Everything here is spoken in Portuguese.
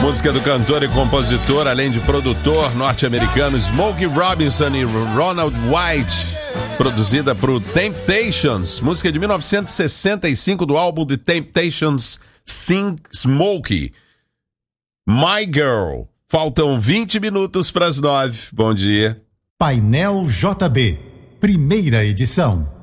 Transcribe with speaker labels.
Speaker 1: Música do cantor e compositor, além de produtor norte-americano Smokey Robinson e Ronald White, produzida por Temptations, música de 1965 do álbum The Temptations, Sing Smokey. My Girl. Faltam 20 minutos para as 9. Bom dia.
Speaker 2: Painel JB, primeira edição.